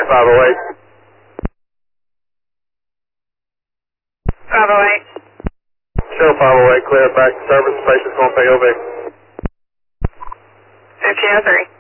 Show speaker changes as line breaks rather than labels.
508.
508.
Show 508, clear back to service, patient's going to pay OV.
1503.